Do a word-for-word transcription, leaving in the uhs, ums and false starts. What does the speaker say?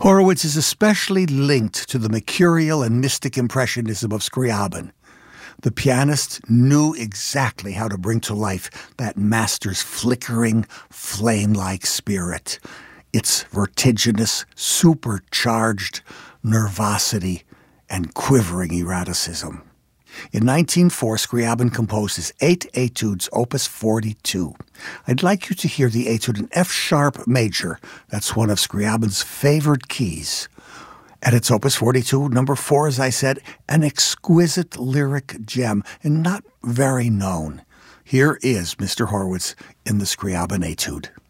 Horowitz is especially linked to the mercurial and mystic impressionism of Scriabin. The pianist knew exactly how to bring to life that master's flickering, flame-like spirit, its vertiginous, supercharged nervosity and quivering eroticism. In nineteen oh four, Scriabin composed his eight etudes, opus forty-two. I'd like you to hear the etude in F-sharp major. That's one of Scriabin's favorite keys. At its opus forty-two, number four, as I said, an exquisite lyric gem and not very known. Here is Mister Horowitz in the Scriabin etude.